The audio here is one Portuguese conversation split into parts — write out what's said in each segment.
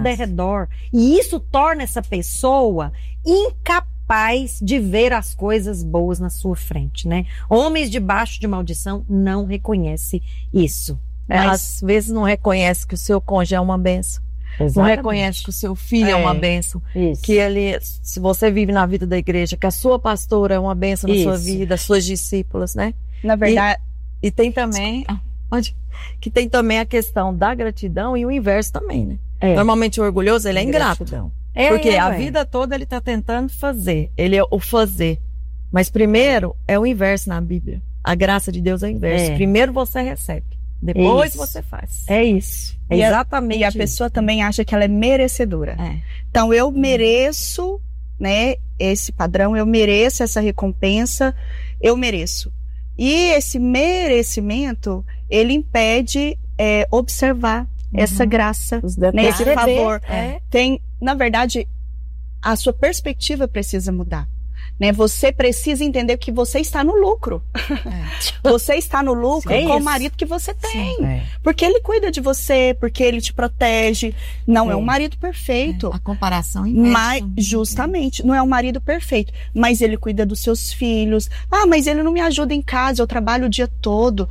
derredor. E isso torna essa pessoa incapaz de ver as coisas boas na sua frente, né? Homens debaixo de maldição não reconhecem isso. Às vezes não reconhece que o seu cônjuge é uma bênção. Exatamente. Não reconhece que o seu filho é uma bênção. Isso. Que ele, se você vive na vida da igreja, que a sua pastora é uma bênção na sua vida, as suas discípulas, né? Na verdade... E tem também... que tem também a questão da gratidão e o inverso também, né? Normalmente o orgulhoso, ele é ingrato. Porque a vida toda ele está tentando fazer. Ele é o fazer. Mas primeiro é o inverso na Bíblia. A graça de Deus é o inverso. Primeiro você recebe. Depois você faz. É isso. É exatamente. E a pessoa também acha que ela é merecedora. Então eu mereço, né, esse padrão, eu mereço essa recompensa, eu mereço. E esse merecimento, ele impede observar essa graça, né, esse favor. Tem, na verdade, a sua perspectiva precisa mudar. Né? Você precisa entender que você está no lucro. Você está no lucro com o marido que você tem. Porque ele cuida de você, porque ele te protege. Não é um marido perfeito. A comparação mas justamente, não é um marido perfeito. Mas ele cuida dos seus filhos. Ah, mas ele não me ajuda em casa, eu trabalho o dia todo.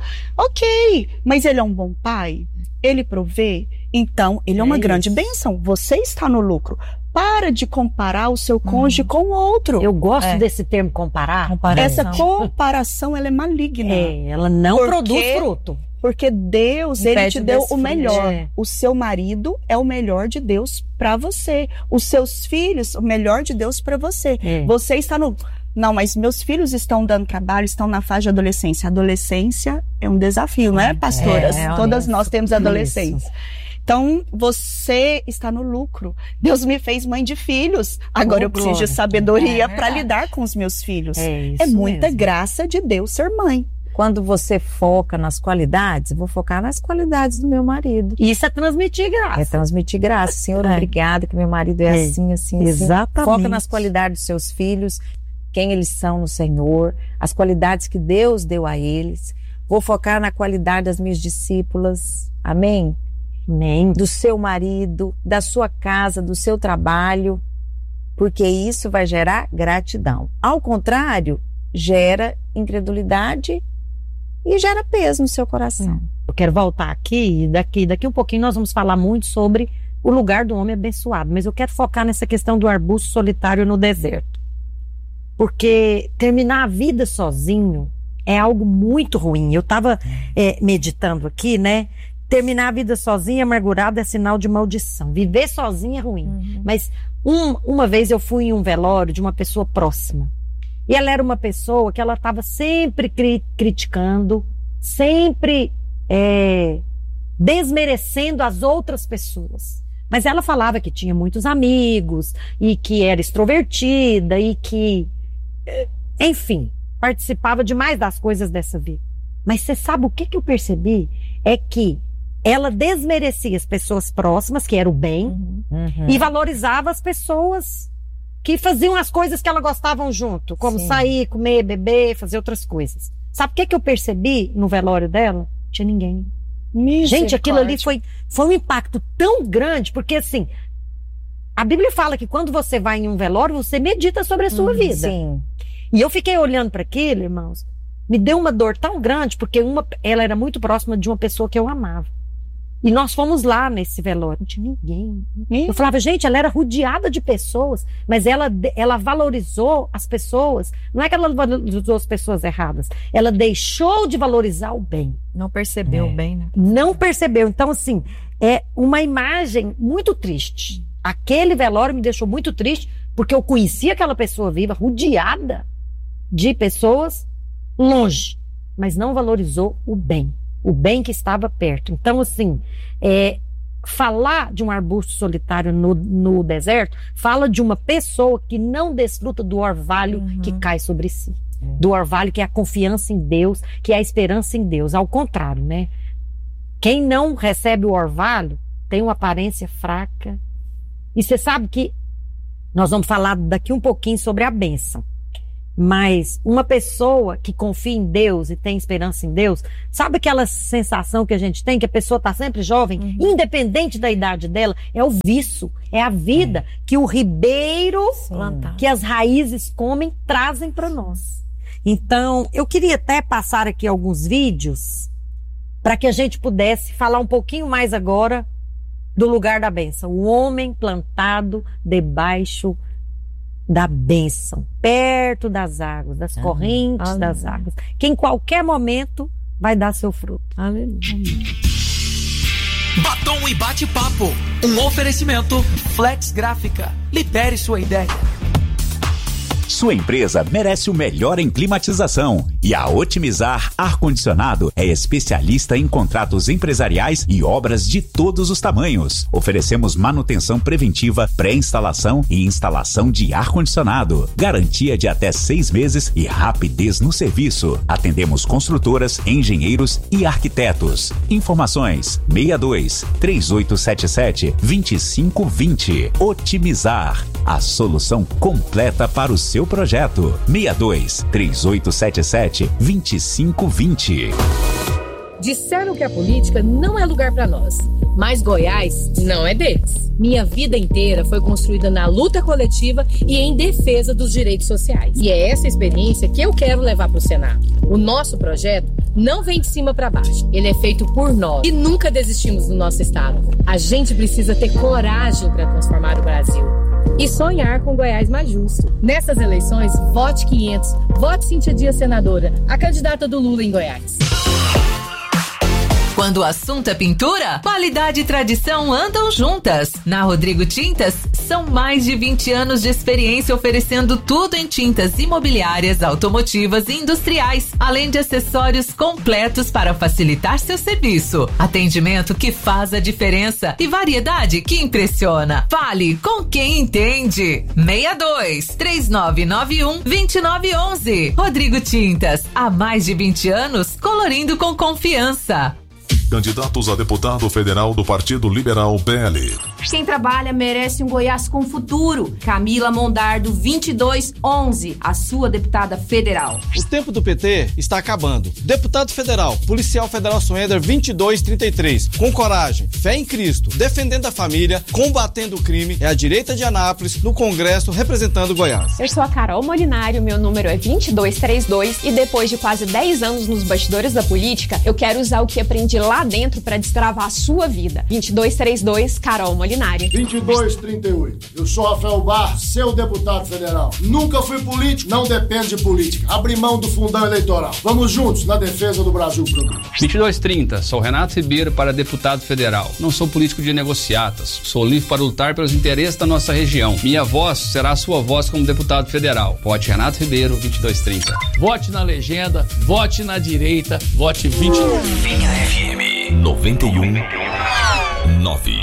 Ok, mas ele é um bom pai? Ele provê? Então, ele é uma grande bênção. Você está no lucro. Para de comparar o seu cônjuge com o outro. Eu gosto desse termo comparar. Essa comparação, ela é maligna. Ela não produz fruto. Porque Deus, ele te deu o melhor. O seu marido é o melhor de Deus para você. Os seus filhos, o melhor de Deus para você. Você está no... Não, mas meus filhos estão dando trabalho, estão na fase de adolescência. A adolescência é um desafio, não é, pastoras? Todas nós temos adolescentes. Então, você está no lucro. Deus me fez mãe de filhos. Agora eu preciso de sabedoria para lidar com os meus filhos. É muita graça de Deus ser mãe. Quando você foca nas qualidades, eu vou focar nas qualidades do meu marido. Isso é transmitir graça. É transmitir graça. Senhor, obrigada que meu marido é assim, assim, exatamente. Foca nas qualidades dos seus filhos, quem eles são no Senhor, as qualidades que Deus deu a eles. Vou focar na qualidade das minhas discípulas. Amém? Amém. Do seu marido, da sua casa, do seu trabalho, porque isso vai gerar gratidão. Ao contrário, gera incredulidade e gera peso no seu coração. Eu quero voltar aqui, e daqui um pouquinho nós vamos falar muito sobre o lugar do homem abençoado, mas eu quero focar nessa questão do arbusto solitário no deserto. Porque terminar a vida sozinho é algo muito ruim. Eu estava meditando aqui, né? Terminar a vida sozinha, amargurada, é sinal de maldição. Viver sozinha é ruim. Mas uma vez eu fui em um velório de uma pessoa próxima. E ela era uma pessoa que ela estava sempre criticando, sempre desmerecendo as outras pessoas. Mas ela falava que tinha muitos amigos, e que era extrovertida, e que, enfim, participava demais das coisas dessa vida. Mas você sabe o que eu percebi? É que ela desmerecia as pessoas próximas, que era o bem, e valorizava as pessoas que faziam as coisas que ela gostavam junto, como sair, comer, beber, fazer outras coisas. Sabe o que eu percebi no velório dela? Não tinha ninguém. Gente, aquilo ali foi um impacto tão grande, porque assim, a Bíblia fala que quando você vai em um velório, você medita sobre a sua vida. Sim. E eu fiquei olhando para aquilo, irmãos, me deu uma dor tão grande, porque ela era muito próxima de uma pessoa que eu amava. E nós fomos lá nesse velório, não tinha ninguém. Eu falava, gente, ela era rodeada de pessoas, mas ela valorizou as pessoas. Não é que ela valorizou as pessoas erradas, ela deixou de valorizar o bem. Não percebeu o bem, né? Não percebeu. Então, assim, é uma imagem muito triste. Aquele velório me deixou muito triste, porque eu conhecia aquela pessoa viva, rodeada de pessoas longe, mas não valorizou o bem que estava perto. Então, assim, falar de um arbusto solitário no deserto, fala de uma pessoa que não desfruta do orvalho que cai sobre si. Do orvalho que é a confiança em Deus, que é a esperança em Deus. Ao contrário, né? Quem não recebe o orvalho tem uma aparência fraca. E você sabe que nós vamos falar daqui um pouquinho sobre a bênção. Mas uma pessoa que confia em Deus e tem esperança em Deus, sabe aquela sensação que a gente tem, que a pessoa está sempre jovem, independente da idade dela? É o viço, é a vida que o ribeiro, que as raízes comem, trazem para nós. Então, eu queria até passar aqui alguns vídeos para que a gente pudesse falar um pouquinho mais agora do lugar da bênção. O homem plantado debaixo da bênção, perto das águas, das correntes das águas, que em qualquer momento vai dar seu fruto. Aleluia. Batom e bate-papo, um oferecimento Flex Gráfica. Libere sua ideia. Sua empresa merece o melhor em climatização e a Otimizar Ar-Condicionado é especialista em contratos empresariais e obras de todos os tamanhos. Oferecemos manutenção preventiva, pré-instalação e instalação de ar-condicionado. Garantia de até 6 meses e rapidez no serviço. Atendemos construtoras, engenheiros e arquitetos. Informações 62-3877-2520. Otimizar, a solução completa para o seu projeto. 62-3877-2520. Disseram que a política não é lugar para nós, mas Goiás não é deles. Minha vida inteira foi construída na luta coletiva e em defesa dos direitos sociais. E é essa experiência que eu quero levar para o Senado. O nosso projeto não vem de cima para baixo. Ele é feito por nós e nunca desistimos do nosso estado. A gente precisa ter coragem para transformar o Brasil e sonhar com Goiás mais justo. Nessas eleições, vote 500, vote Cíntia Dias senadora, a candidata do Lula em Goiás. Quando o assunto é pintura, qualidade e tradição andam juntas. Na Rodrigo Tintas, são mais de 20 anos de experiência oferecendo tudo em tintas imobiliárias, automotivas e industriais, além de acessórios completos para facilitar seu serviço. Atendimento que faz a diferença e variedade que impressiona. Fale com quem entende. 62-3991-2911. Rodrigo Tintas, há mais de 20 anos, colorindo com confiança. Candidatos a deputado federal do Partido Liberal PL. Quem trabalha merece um Goiás com futuro. Camila Mondardo, 2211, a sua deputada federal. O tempo do PT está acabando. Deputado federal, policial federal Suender, 2233. Com coragem, fé em Cristo, defendendo a família, combatendo o crime, é a direita de Anápolis, no Congresso, representando Goiás. Eu sou a Carol Molinário, meu número é 2232 e depois de quase 10 anos nos bastidores da política, eu quero usar o que aprendi lá dentro para destravar a sua vida. 2232, Carol Molinário. 2238. Eu sou Rafael Barros, seu deputado federal. Nunca fui político, não depende de política. Abri mão do fundão eleitoral. Vamos juntos na defesa do Brasil progresso. 2230. Sou Renato Ribeiro para deputado federal. Não sou político de negociatas. Sou livre para lutar pelos interesses da nossa região. Minha voz será a sua voz como deputado federal. Vote Renato Ribeiro, 2230. Vote na legenda, vote na direita, vote 22. Vinha FM 91.9.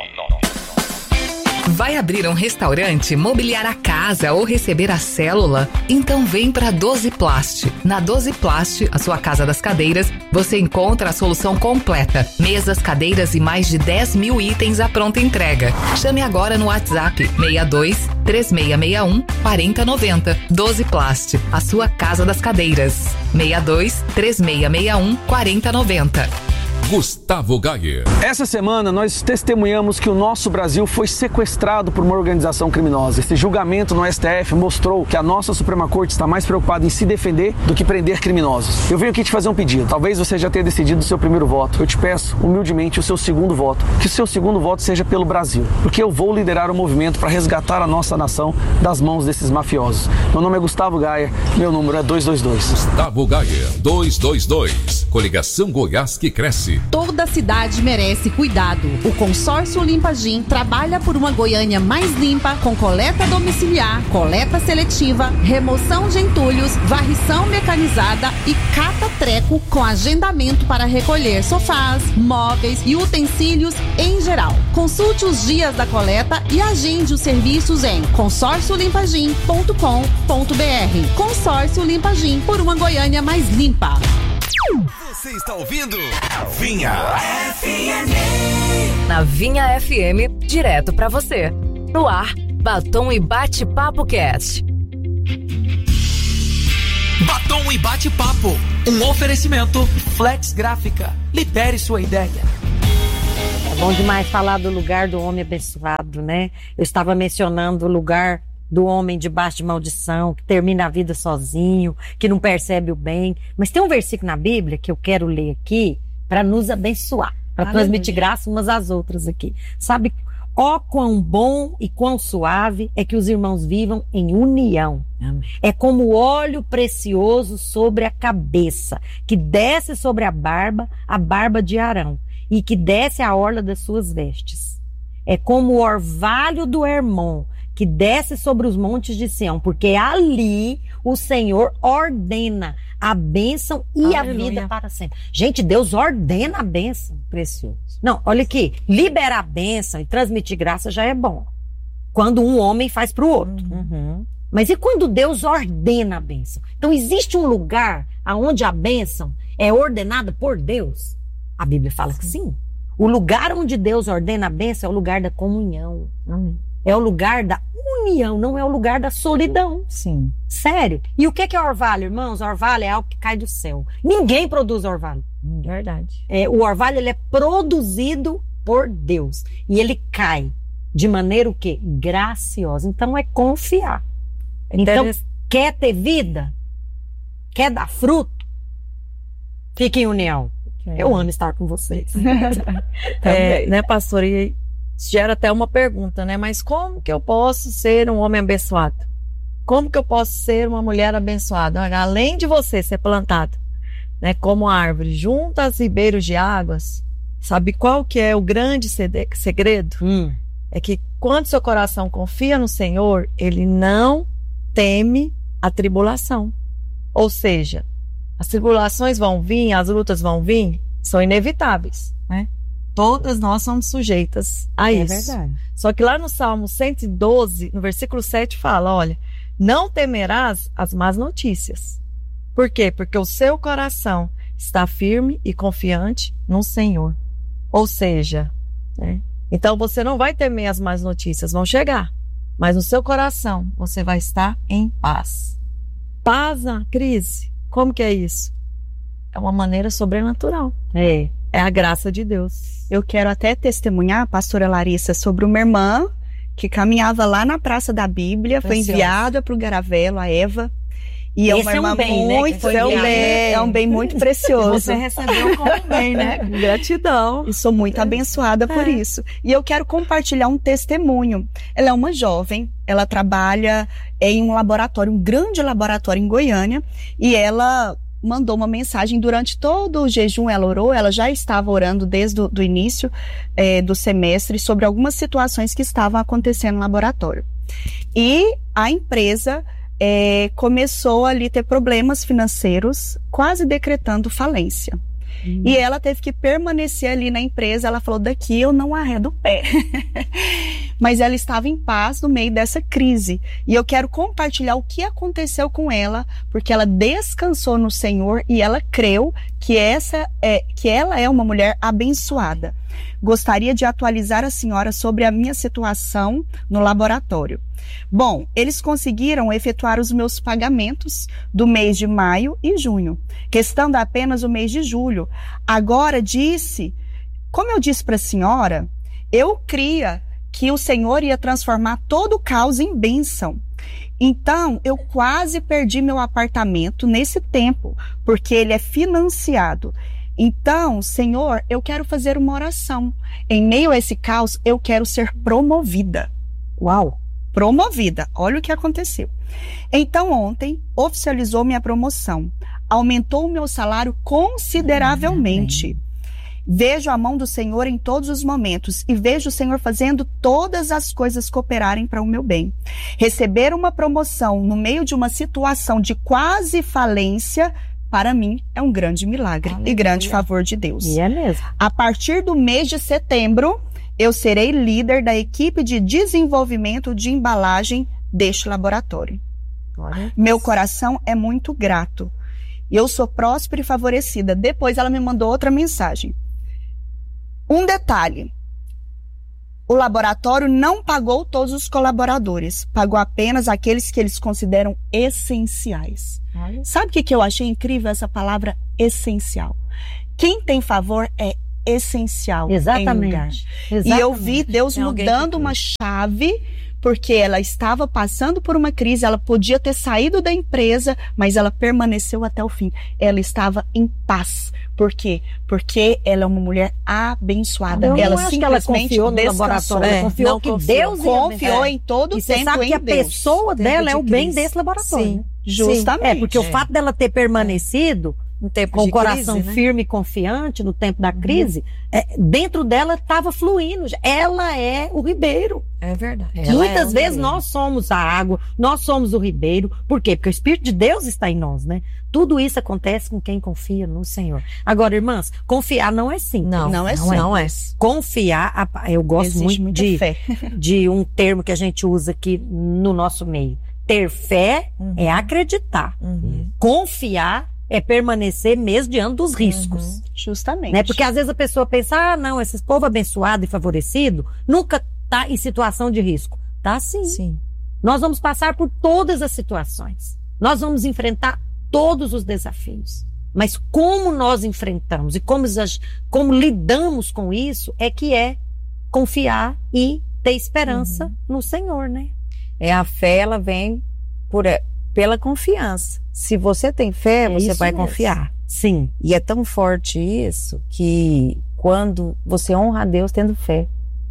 Vai abrir um restaurante, mobiliar a casa ou receber a célula? Então vem para 12 Plast. Na 12 Plast, a sua casa das cadeiras, você encontra a solução completa. Mesas, cadeiras e mais de 10 mil itens à pronta entrega. Chame agora no WhatsApp 62 3661 4090. 12 Plast, a sua casa das cadeiras. 62 3661 4090. Gustavo Gayer. Essa semana nós testemunhamos que o nosso Brasil foi sequestrado por uma organização criminosa. Esse julgamento no STF mostrou que a nossa Suprema Corte está mais preocupada em se defender do que prender criminosos. Eu venho aqui te fazer um pedido. Talvez você já tenha decidido o seu primeiro voto. Eu te peço, humildemente, o seu segundo voto. Que o seu segundo voto seja pelo Brasil. Porque eu vou liderar o movimento para resgatar a nossa nação das mãos desses mafiosos. Meu nome é Gustavo Gayer, meu número é 222. Gustavo Gayer, 222. Coligação Goiás que cresce. Toda cidade merece cuidado. O Consórcio Limpa Gin trabalha por uma Goiânia mais limpa, com coleta domiciliar, coleta seletiva, remoção de entulhos, varrição mecanizada e cata-treco com agendamento para recolher sofás, móveis e utensílios em geral. Consulte os dias da coleta e agende os serviços em consórciolimpagin.com.br. Consórcio Limpa Gin, por uma Goiânia mais limpa. Você está ouvindo Vinha FM. Na Vinha FM, direto pra você. No ar, Batom e Bate-Papo Cast. Batom e bate-papo. Um oferecimento Flex Gráfica. Libere sua ideia. É bom demais falar do lugar do homem abençoado, né? Eu estava mencionando o lugar do homem debaixo de maldição, que termina a vida sozinho, que não percebe o bem. Mas tem um versículo na Bíblia que eu quero ler aqui para nos abençoar, para transmitir graça umas às outras aqui. Sabe, ó quão bom e quão suave é que os irmãos vivam em união. Amém. É como óleo precioso sobre a cabeça, que desce sobre a barba de Arão, e que desce a orla das suas vestes. É como o orvalho do Hermon, que desce sobre os montes de Sião, porque ali o Senhor ordena a bênção e a vida para sempre. Gente, Deus ordena a bênção. Precioso. Não, olha aqui, liberar a bênção e transmitir graça já é bom. Quando um homem faz para o outro. Mas e quando Deus ordena a bênção? Então existe um lugar onde a bênção é ordenada por Deus? A Bíblia fala que sim. O lugar onde Deus ordena a bênção é o lugar da comunhão. É o lugar da união, não é o lugar da solidão. Sim. Sério. E o que é orvalho, irmãos? Orvalho é algo que cai do céu. Ninguém produz orvalho. Verdade. O orvalho, ele é produzido por Deus. E ele cai de maneira o quê? Graciosa. Então é confiar. Então, quer ter vida? Quer dar fruto? Fique em união. Eu amo estar com vocês. Né, pastor? E gera até uma pergunta, né? Mas como que eu posso ser um homem abençoado? Como que eu posso ser uma mulher abençoada? Além de você ser plantado, né, como árvore, junto aos ribeiros de águas, sabe qual que é o grande segredo? É que quando seu coração confia no Senhor, ele não teme a tribulação. Ou seja, as tribulações vão vir, as lutas vão vir, são inevitáveis, né? Todas nós somos sujeitas a isso. É verdade. Só que lá no Salmo 112, no versículo 7, fala, olha, não temerás as más notícias. Por quê? Porque o seu coração está firme e confiante no Senhor. Ou seja, né? Então você não vai temer as más notícias, vão chegar. Mas no seu coração você vai estar em paz. Paz na crise. Como que é isso? É uma maneira sobrenatural. É a graça de Deus. Eu quero até testemunhar, pastora Larissa, sobre uma irmã que caminhava lá na Praça da Bíblia, foi enviada para o Garavelo, a Eva. E é uma irmã muito, é um bem muito precioso. Você recebeu como bem, né? Gratidão. E sou muito abençoada por isso. E eu quero compartilhar um testemunho. Ela é uma jovem, ela trabalha em um laboratório, um grande laboratório em Goiânia, e ela mandou uma mensagem durante todo o jejum, ela orou, ela já estava orando desde o início do semestre sobre algumas situações que estavam acontecendo no laboratório. E a empresa começou ali a ter problemas financeiros, quase decretando falência. E ela teve que permanecer ali na empresa. Ela falou, daqui eu não arredo o pé. Mas ela estava em paz no meio dessa crise. E eu quero compartilhar o que aconteceu com ela, porque ela descansou no Senhor e ela creu que ela é uma mulher abençoada. Gostaria de atualizar a senhora sobre a minha situação no laboratório. Bom, eles conseguiram efetuar os meus pagamentos do mês de maio e junho, restando apenas o mês de julho. Agora como eu disse para a senhora, eu cria que o Senhor ia transformar todo o caos em bênção. Então, eu quase perdi meu apartamento nesse tempo, porque ele é financiado. Então, Senhor, eu quero fazer uma oração. Em meio a esse caos, eu quero ser promovida. Uau! Promovida. Olha o que aconteceu. Então, ontem, oficializou minha promoção. Aumentou o meu salário consideravelmente. Vejo a mão do Senhor em todos os momentos e vejo o Senhor fazendo todas as coisas cooperarem para o meu bem. Receber uma promoção no meio de uma situação de quase falência, para mim, é um grande milagre e grande favor de Deus. E é mesmo. A partir do mês de setembro, eu serei líder da equipe de desenvolvimento de embalagem deste laboratório. Meu coração é muito grato. Eu sou próspera e favorecida. Depois ela me mandou outra mensagem. Um detalhe. o laboratório não pagou todos os colaboradores, pagou apenas aqueles que eles consideram essenciais. Sabe o que eu achei incrível essa palavra essencial? Quem tem favor é essencial. Exatamente. Em lugar. E eu vi Deus mudando uma chave, porque ela estava passando por uma crise, ela podia ter saído da empresa, mas ela permaneceu até o fim. Ela estava em paz. Por quê? Porque ela é uma mulher abençoada. Ela simplesmente confiou no laboratório. Ela confiou que Deus confiou em todo o tempo. Você sabe que a pessoa dela é o bem desse laboratório. Sim, justamente. Porque o fato dela ter permanecido com o coração firme e confiante no tempo da crise, dentro dela estava fluindo. Ela é o ribeiro. É verdade. Muitas vezes nós somos a água, nós somos o ribeiro. Por quê? Porque o Espírito de Deus está em nós, né? Tudo isso acontece com quem confia no Senhor. Agora, irmãs, confiar não é simples. Não é. Confiar, eu gosto muito de um termo que a gente usa aqui no nosso meio. Ter fé é acreditar. Confiar é permanecer mesmo diante dos riscos. Justamente. Né? Porque às vezes a pessoa pensa, não, esse povo abençoado e favorecido nunca está em situação de risco. Tá sim. Nós vamos passar por todas as situações. Nós vamos enfrentar todos os desafios. Mas como nós enfrentamos e como lidamos com isso é confiar e ter esperança no Senhor, né? A fé, ela vem pela confiança. Se você tem fé, você vai confiar. Sim. E é tão forte isso que quando você honra a Deus tendo fé.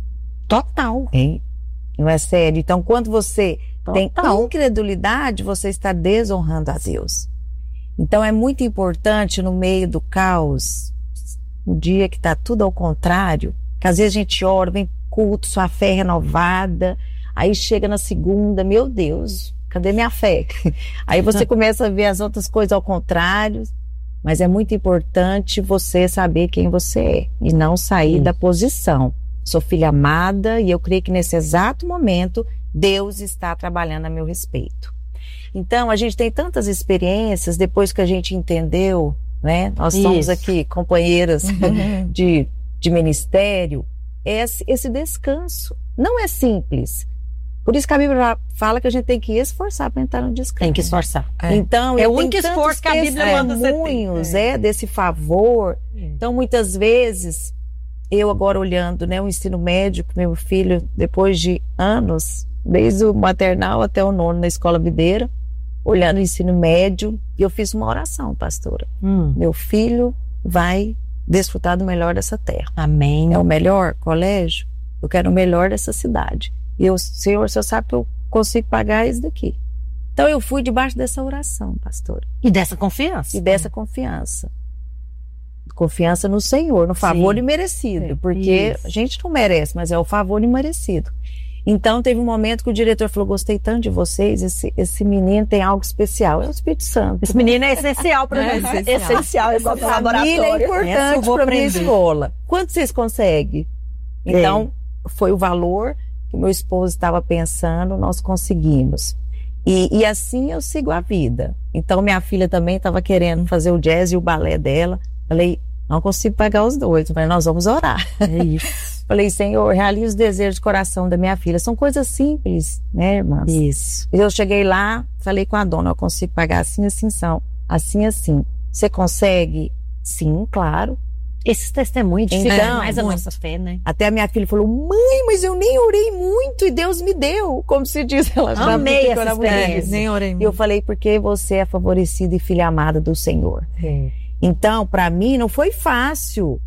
Total. Não é sério? Então, quando você tem incredulidade, você está desonrando a Deus. Então, é muito importante no meio do caos, no dia que está tudo ao contrário, que às vezes a gente ora, vem culto, sua fé renovada, aí chega na segunda, meu Deus, cadê minha fé? Aí você começa a ver as outras coisas ao contrário, mas é muito importante você saber quem você é e não sair da posição. Sou filha amada e eu creio que nesse exato momento Deus está trabalhando a meu respeito. Então, a gente tem tantas experiências depois que a gente entendeu, né? Nós somos aqui companheiras de ministério. Esse descanso não é simples. Por isso que a Bíblia fala que a gente tem que esforçar para entrar no descanso. Tem que esforçar. Então, é o único esforço que a Bíblia manda você ter. Desse favor. Então, muitas vezes, eu agora olhando, né, o ensino médio com meu filho, depois de anos, desde o maternal até o nono na escola videira, olhando o ensino médio, e eu fiz uma oração, pastora. Meu filho vai desfrutar do melhor dessa terra. Amém. É o melhor colégio? Eu quero o melhor dessa cidade. E o Senhor, o Senhor sabe que eu consigo pagar isso daqui. Então eu fui debaixo dessa oração, pastora. E dessa confiança. E dessa confiança. Confiança no Senhor, no favor imerecido. Porque a gente não merece, mas é o favor imerecido. Então teve um momento que o diretor falou, gostei tanto de vocês, esse menino tem algo especial. É o Espírito Santo. Esse menino é essencial para nós. Essencial, é igual a família é importante para minha escola. Quanto vocês conseguem? Então, foi o valor que meu esposo estava pensando, nós conseguimos. E assim eu sigo a vida. Então, minha filha também estava querendo fazer o jazz e o balé dela. Falei, não consigo pagar os dois. Falei, nós vamos orar. É isso. Falei, Senhor, realize os desejos do coração da minha filha. São coisas simples, né, irmãs? Isso. Eu cheguei lá, falei com a dona, eu consigo pagar assim, assim, assim. Você consegue? Sim, claro. Esses testemunhos edificam mais a nossa fé, né? Até a minha filha falou, mãe, mas eu nem orei muito e Deus me deu. Como se diz, ela já amei essa experiência. Nem orei muito. E eu falei, porque você é favorecida e filha amada do Senhor. Então, para mim, não foi fácil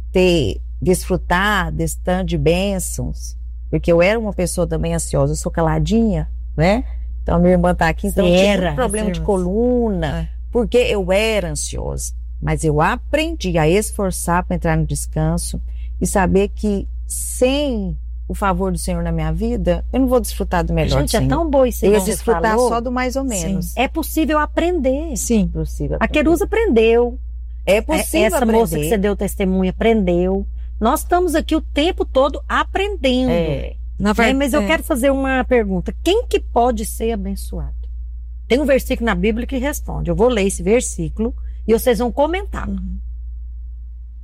desfrutar desse tanto de bênçãos, porque eu era uma pessoa também ansiosa, eu sou caladinha, né? Então, minha irmã tá aqui, então eu tinha um problema de coluna, porque eu era ansiosa. Mas eu aprendi a esforçar para entrar no descanso e saber que sem o favor do Senhor na minha vida, eu não vou desfrutar do melhor. Gente, é tão bom isso. Eu ia desfrutar só do mais ou menos. Sim. É possível aprender. Sim, possível. A Querusa aprendeu. É possível Essa aprender. moça que você deu testemunho aprendeu. Nós estamos aqui o tempo todo aprendendo. Mas eu quero fazer uma pergunta. Quem que pode ser abençoado? Tem um versículo na Bíblia que responde. Eu vou ler esse versículo e vocês vão comentar.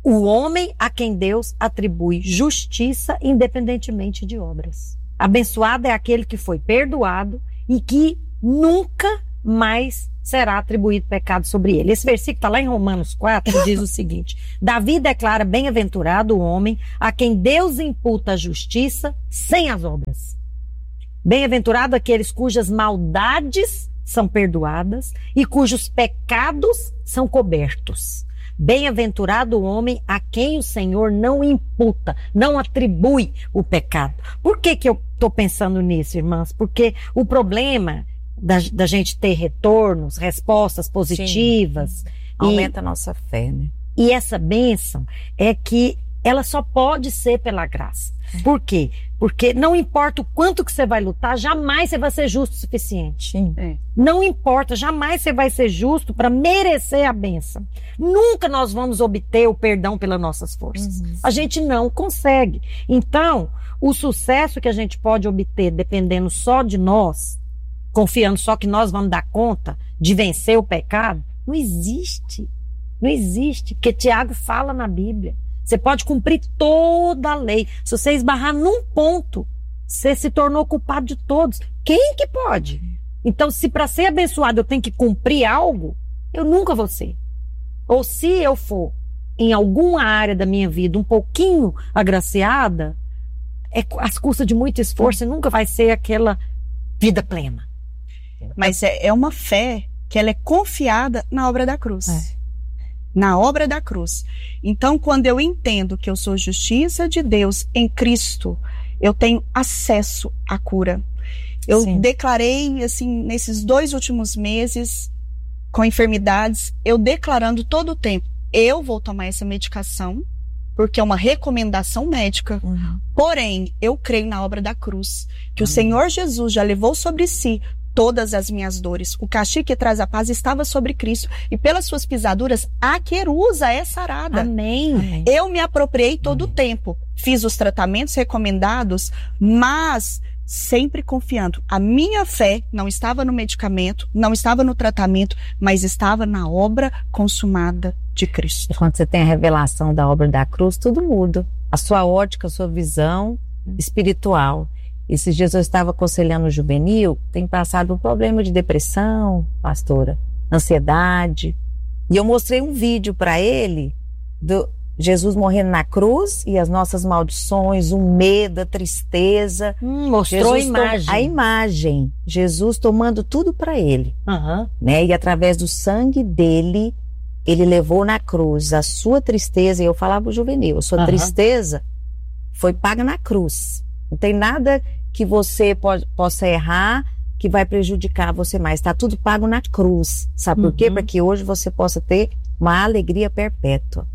o homem a quem Deus atribui justiça independentemente de obras. Abençoado é aquele que foi perdoado e que nunca mais será atribuído pecado sobre ele. Esse versículo está lá em Romanos 4, diz o seguinte: Davi declara bem-aventurado o homem a quem Deus imputa a justiça sem as obras. Bem-aventurado aqueles cujas maldades são perdoadas e cujos pecados são cobertos. Bem-aventurado o homem a quem o Senhor não imputa, não atribui o pecado. Por que eu estou pensando nisso, irmãs? Porque o problema da gente ter retornos, respostas positivas... Aumenta a nossa fé, né? E essa bênção é que ela só pode ser pela graça. Por quê? Porque não importa o quanto que você vai lutar, jamais você vai ser justo o suficiente. Não importa, jamais você vai ser justo para merecer a bênção. Nunca nós vamos obter o perdão pelas nossas forças. A gente não consegue. Então, o sucesso que a gente pode obter dependendo só de nós, confiando só que nós vamos dar conta de vencer o pecado, não existe. Não existe, porque Tiago fala na Bíblia. Você pode cumprir toda a lei. Se você esbarrar num ponto, você se tornou culpado de todos. Quem que pode? Então, se para ser abençoado eu tenho que cumprir algo, eu nunca vou ser. Ou se eu for, em alguma área da minha vida, um pouquinho agraciada, às custas de muito esforço, nunca vai ser aquela vida plena. Mas é uma fé que ela é confiada na obra da cruz. Na obra da cruz. Então, quando eu entendo que eu sou justiça de Deus em Cristo, eu tenho acesso à cura. Eu declarei, assim, nesses 2 últimos meses, com enfermidades, eu declarando todo o tempo, eu vou tomar essa medicação, porque é uma recomendação médica. Porém, eu creio na obra da cruz, que o Senhor Jesus já levou sobre si todas as minhas dores. O castigo que traz a paz estava sobre Cristo. E pelas suas pisaduras, a querusa é sarada. Amém. Eu me apropriei todo o tempo. Fiz os tratamentos recomendados, mas sempre confiando. A minha fé não estava no medicamento, não estava no tratamento, mas estava na obra consumada de Cristo. Quando você tem a revelação da obra da cruz, tudo muda. A sua ótica, a sua visão espiritual. Esses dias eu estava aconselhando o juvenil, tem passado por problema de depressão, pastora, ansiedade. E eu mostrei um vídeo para ele do Jesus morrendo na cruz e as nossas maldições, o medo, a tristeza. Mostrou a imagem. A imagem. Jesus tomando tudo para ele. Né? E através do sangue dele, ele levou na cruz a sua tristeza. E eu falava pro juvenil, a sua tristeza foi paga na cruz. Não tem nada que você possa errar que vai prejudicar você mais. Está tudo pago na cruz. Sabe por quê? Para que hoje você possa ter uma alegria perpétua.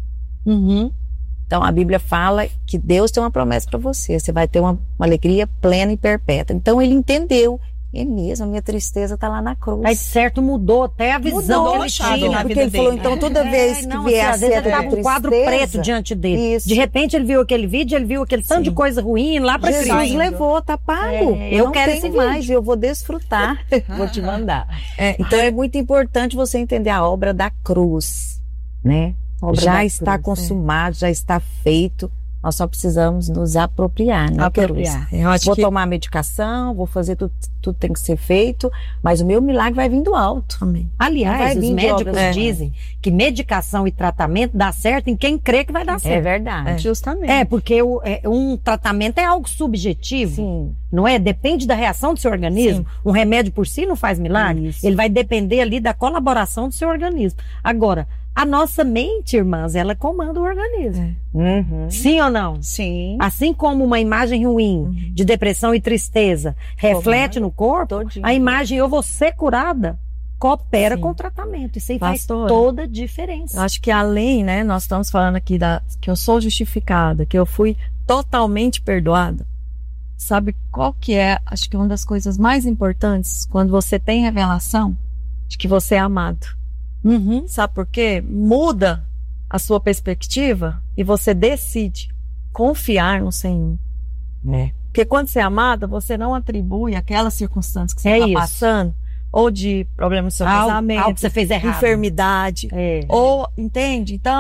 Então a Bíblia fala que Deus tem uma promessa para você. Você vai ter uma alegria plena e perpétua. Então ele entendeu. É mesmo, a minha tristeza está lá na cruz. Aí certo mudou até a visão que ele tinha. Porque ele falou, então toda vez que vier a seta de tristeza... um quadro preto diante dele. De repente ele viu aquele vídeo, ele viu aquele tanto de coisa ruim lá para Cristo. Jesus levou, tá pago. Eu não quero esse mais, eu vou desfrutar. Vou te mandar. Então é muito importante você entender a obra da cruz, né? Já está consumado, já está feito. Nós só precisamos nos apropriar, né? Vou tomar a medicação, vou fazer tudo tem que ser feito, mas o meu milagre vai vir do alto. Aliás, os médicos dizem que medicação e tratamento dá certo em quem crê que vai dar certo. É verdade. Justamente. Porque um tratamento é algo subjetivo, não é? Depende da reação do seu organismo. Um remédio por si não faz milagre. Ele vai depender ali da colaboração do seu organismo. Agora, a nossa mente, irmãs, ela comanda o organismo. Sim ou não? Sim. Assim como uma imagem ruim de depressão e tristeza reflete no corpo, a imagem eu vou ser curada coopera com o tratamento. Isso aí faz toda a diferença. Eu acho que além, né, nós estamos falando aqui que eu sou justificada, que eu fui totalmente perdoada. Sabe qual que é, acho que uma das coisas mais importantes quando você tem revelação de que você é amado. Sabe por quê? Muda a sua perspectiva e você decide confiar no Senhor. Porque quando você é amada, você não atribui aquelas circunstâncias que você está passando, ou de problema no seu casamento, algo que você fez errado, enfermidade, ou, entende? Então,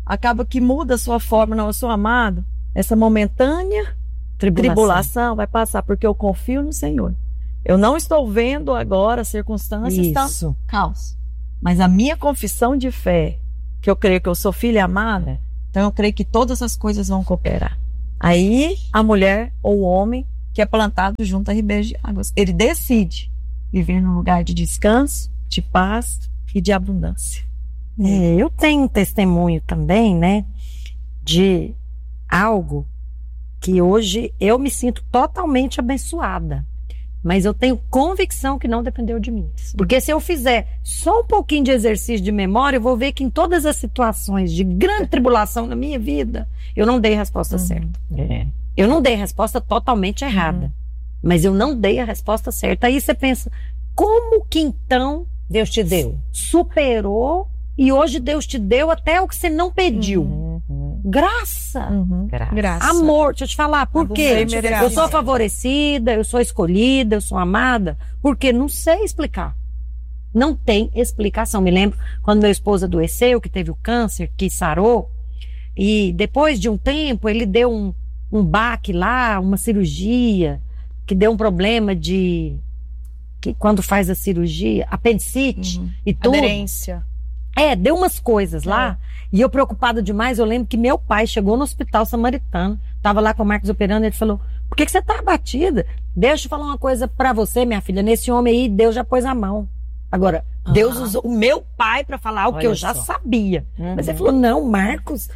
acaba que muda a sua forma. Não, eu sou amado, essa momentânea tribulação vai passar, porque eu confio no Senhor. Eu não estou vendo agora as circunstâncias, tá caos. Mas a minha confissão de fé, que eu creio que eu sou filha amada, então eu creio que todas as coisas vão cooperar. Aí a mulher ou o homem que é plantado junto a ribeiros de águas, ele decide viver num lugar de descanso, de paz e de abundância. Eu tenho um testemunho também, né, de algo que hoje eu me sinto totalmente abençoada. Mas eu tenho convicção que não dependeu de mim. Porque se eu fizer só um pouquinho de exercício de memória, eu vou ver que em todas as situações de grande tribulação na minha vida, eu não dei a resposta certa. Eu não dei a resposta totalmente errada. Mas eu não dei a resposta certa. Aí você pensa, como que então Deus te deu? Superou e hoje Deus te deu até o que você não pediu. Graça. Graça. Amor. Deixa eu te falar, por quê? Eu sou favorecida, eu sou escolhida, eu sou amada, porque não sei explicar. Não tem explicação. Me lembro quando meu esposo adoeceu, que teve o câncer, que sarou, e depois de um tempo ele deu um baque lá, uma cirurgia, que deu um problema de... que quando faz a cirurgia, apendicite e tudo. Aderência. Deu umas coisas lá. E eu preocupada demais, eu lembro que meu pai chegou no hospital samaritano, tava lá com o Marcos operando, e ele falou, por que você tá abatida? Deixa eu falar uma coisa pra você, minha filha, nesse homem aí, Deus já pôs a mão. Agora, Deus usou o meu pai pra falar algo que eu já sabia. Mas ele falou, não, Marcos,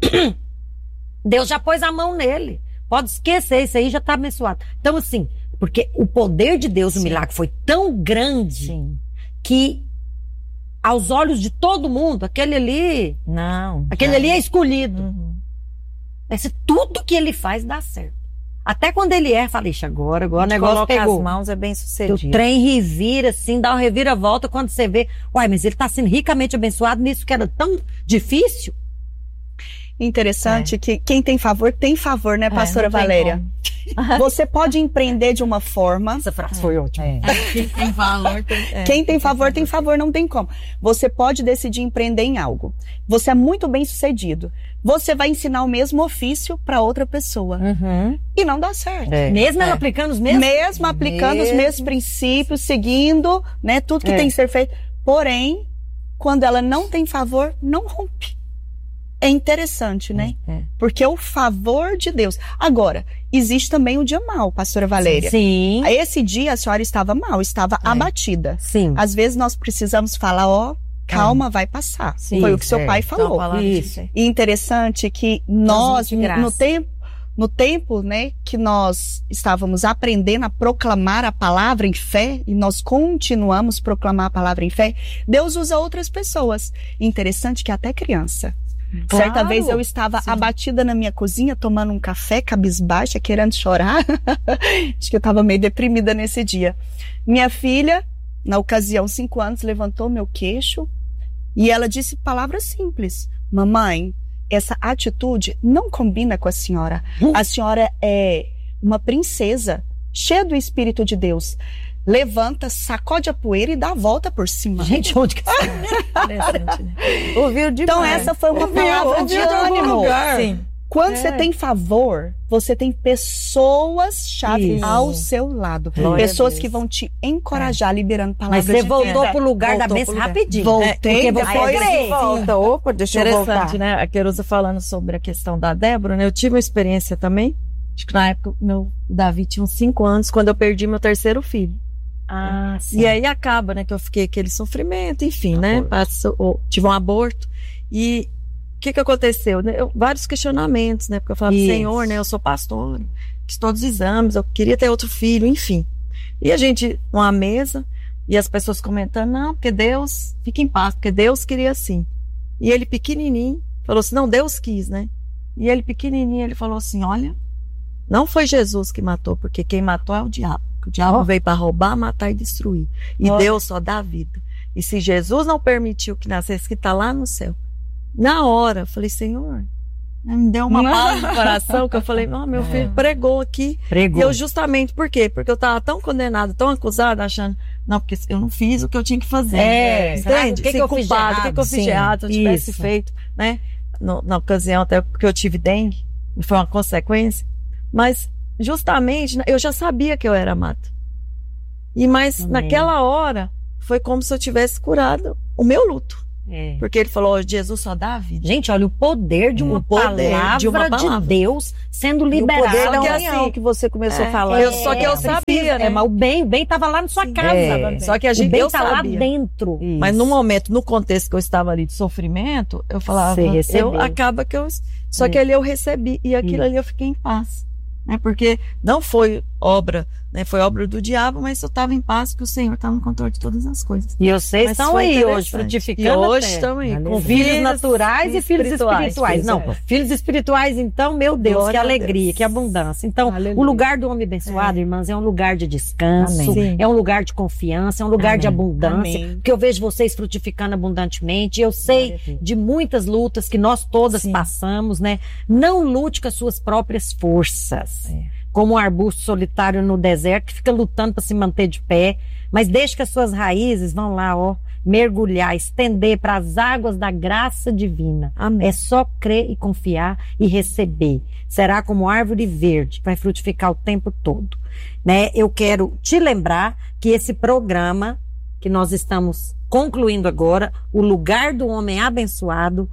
Deus já pôs a mão nele. Pode esquecer, isso aí já tá abençoado. Então, assim, porque o poder de Deus, o milagre foi tão grande que aos olhos de todo mundo, aquele ali é escolhido. Mas tudo que ele faz dá certo. Até quando ele fala, ixi, agora o negócio pegou. As mãos é bem sucedido. O trem revira, assim, dá uma reviravolta quando você vê, mas ele está sendo ricamente abençoado nisso que era tão difícil. Interessante que quem tem favor, né, pastora Valéria? Você pode empreender de uma forma. Essa frase foi ótima. Quem tem valor quem tem favor, não tem como. Você pode decidir empreender em algo. Você é muito bem sucedido. Você vai ensinar o mesmo ofício para outra pessoa. E não dá certo. Mesmo ela aplicando os mesmos? Mesmo aplicando os mesmos princípios, seguindo, né, tudo que tem que ser feito. Porém, quando ela não tem favor, não rompe. É interessante, né? Porque o favor de Deus. Agora, existe também o dia mal, pastora Valéria. Sim. Esse dia a senhora estava mal, estava abatida. Sim. Às vezes nós precisamos falar, calma, vai passar. Sim, foi o que seu pai falou. Isso. E interessante que nós, no tempo, né, que nós estávamos aprendendo a proclamar a palavra em fé, e nós continuamos a proclamar a palavra em fé, Deus usa outras pessoas. Interessante que até criança. Claro, certa vez eu estava abatida na minha cozinha, tomando um café, cabisbaixa, querendo chorar. Acho que eu estava meio deprimida nesse dia. Minha filha, na ocasião, 5 anos, levantou meu queixo e ela disse palavras simples. Mamãe, essa atitude não combina com a senhora. A senhora é uma princesa, cheia do Espírito de Deus. Levanta, sacode a poeira e dá a volta por cima. Gente, onde que interessante, né? Ouviu demais. Então essa foi uma palavra de ânimo. Sim. Quando você tem favor, você tem pessoas-chave ao seu lado. Pessoas que vão te encorajar, liberando palavras de vida. Mas você voltou pro lugar da bênção rapidinho. Voltei. Porque você volta. Opa, deixa eu voltar. Interessante, né? A Querusa falando sobre a questão da Débora, né? Eu tive uma experiência também. Acho que na época meu Davi tinha uns 5 anos, quando eu perdi meu 3º filho. Sim. E aí acaba, né, que eu fiquei aquele sofrimento, enfim, né, tive um aborto, e o que aconteceu, né? Vários questionamentos, né, porque eu falava, Senhor, né, eu sou pastor, fiz todos os exames, eu queria ter outro filho, enfim, e a gente, numa mesa, e as pessoas comentando, não, porque Deus, fica em paz, porque Deus queria assim, e ele pequenininho, falou assim, não, Deus quis, né, e ele pequenininho, ele falou assim, olha, não foi Jesus que matou, porque quem matou é o diabo. O diabo veio para roubar, matar e destruir. E Deus só dá vida. E se Jesus não permitiu que nascesse, que está lá no céu. Na hora, eu falei, Senhor, me deu uma paz no coração, que eu falei, meu filho pregou aqui. Pregou. E eu justamente, por quê? Porque eu estava tão condenada, tão acusada, achando, não, porque eu não fiz o que eu tinha que fazer. Entende? O que eu fiz de errado? Se eu tivesse feito, né? na ocasião, até porque eu tive dengue, foi uma consequência, mas justamente eu já sabia que eu era amada. Mas naquela hora foi como se eu tivesse curado o meu luto. Porque ele falou, Jesus só dá a vida. Gente, olha o poder de uma palavra de Deus sendo liberada. O poder da união que você começou a falar. Só que eu sabia, né? Mas o bem estava lá na sua casa. Só que a gente, o bem eu tá sabia. lá dentro. Isso. Mas no momento, no contexto que eu estava ali de sofrimento, eu falava, acaba que eu... Só que ali eu recebi, e aquilo ali eu fiquei em paz. Né? Porque não foi obra, né? Foi obra do diabo, mas eu estava em paz, porque o Senhor estava no controle de todas as coisas. E vocês estão aí hoje, frutificando. E hoje estão aí, com filhos naturais e filhos espirituais. Não, filhos espirituais, então, meu Deus, glória, que alegria, que abundância. Então, o lugar do homem abençoado, irmãs, é um lugar de descanso, é um lugar de confiança, é um lugar de abundância, porque eu vejo vocês frutificando abundantemente, eu sei de muitas lutas que nós todas passamos, né? Não lute com as suas próprias forças. Como um arbusto solitário no deserto que fica lutando para se manter de pé, mas deixe que as suas raízes vão lá, mergulhar, estender para as águas da graça divina. É só crer e confiar e receber. Será como árvore verde, vai frutificar o tempo todo. Né? Eu quero te lembrar que esse programa que nós estamos concluindo agora, o lugar do homem abençoado,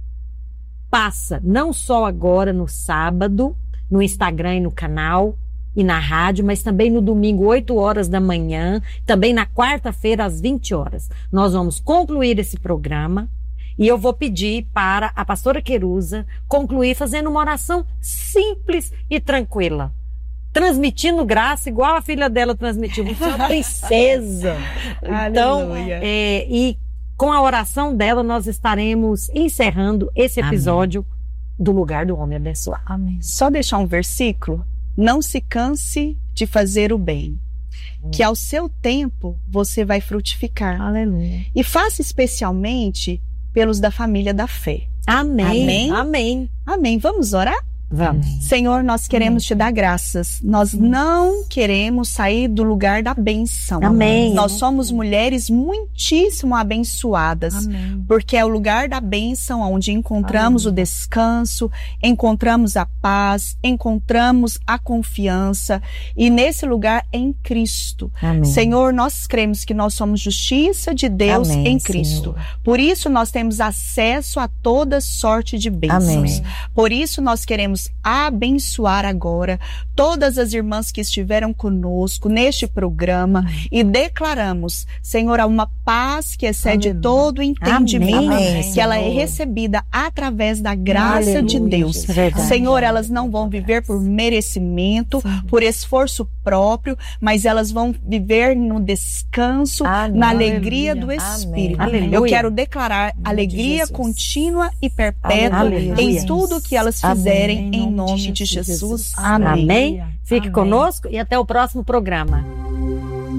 passa não só agora no sábado, no Instagram e no canal e na rádio, mas também no domingo, 8 horas da manhã, também na quarta-feira, às 20 horas. Nós vamos concluir esse programa e eu vou pedir para a pastora Querusa concluir fazendo uma oração simples e tranquila. Transmitindo graça, igual a filha dela transmitiu. Você é uma princesa. Então, e com a oração dela, nós estaremos encerrando esse episódio do lugar do homem abençoado. Amém. Só deixar um versículo. Não se canse de fazer o bem, que ao seu tempo você vai frutificar. Aleluia. E faça especialmente pelos da família da fé. Amém. Amém. Amém. Vamos orar? Vamos. Senhor, nós queremos te dar graças. Nós não queremos sair do lugar da bênção. Amém. Nós somos mulheres muitíssimo abençoadas. Amém. Porque é o lugar da bênção onde encontramos o descanso, encontramos a paz, encontramos a confiança. E nesse lugar é em Cristo. Amém. Senhor, nós cremos que nós somos justiça de Deus em Cristo. Senhor. Por isso nós temos acesso a toda sorte de bênçãos. Amém. Por isso nós queremos abençoar agora todas as irmãs que estiveram conosco neste programa e declaramos, Senhor, uma paz que excede todo entendimento, Amém, que ela é recebida através da graça de Deus. Senhor, elas não vão viver por merecimento, por esforço próprio, mas elas vão viver no descanso, na alegria do Espírito. Eu quero declarar alegria contínua e perpétua em tudo que elas fizerem, em nome de Jesus. Amém. Fique conosco e até o próximo programa.